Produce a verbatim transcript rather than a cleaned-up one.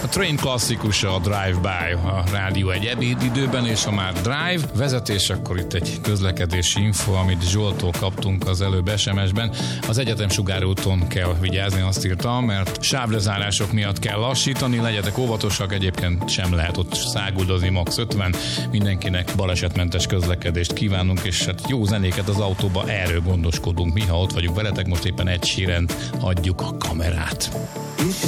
A Train klasszikus, a Drive-by a Rádió egy ebéd időben, és ha már Drive vezetés, akkor itt egy közlekedési info, amit Zsoltól kaptunk az előbb es em es-ben. Az Egyetem sugárúton kell vigyázni, azt írta, mert sávlezárások miatt kell lassítani, legyetek óvatosak, egyébként sem lehet ott száguldozni, max ötven. Mindenkinek balesetmentes közlekedést kívánunk, és hát jó zenéket az autóba, erről gondoskodunk mi, ha ott vagyunk veletek. Most éppen egy síren adjuk a kamerát.